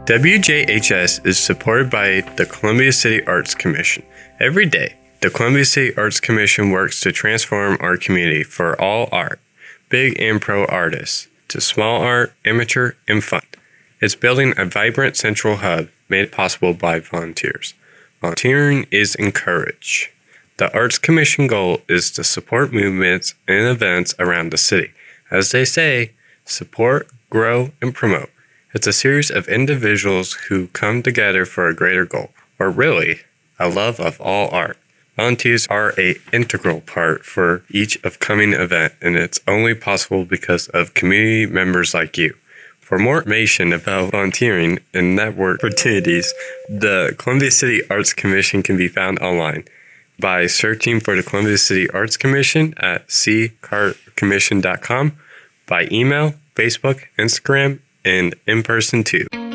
WJHS is supported by the Columbia City Arts Commission. Every day, the Columbia City Arts Commission works to transform our community for all art, big and pro artists, to small art, amateur, and fun. It's building a vibrant central hub made possible by volunteers. Volunteering is encouraged. The Arts Commission goal is to support movements and events around the city. As they say, support, grow, and promote. It's a series of individuals who come together for a greater goal, or really, a love of all art. Volunteers are an integral part for each upcoming event, and it's only possible because of community members like you. For more information about volunteering and network opportunities, the Columbia City Arts Commission can be found online by searching for the Columbia City Arts Commission at ccartcommission.com, by email, Facebook, Instagram, and in person too.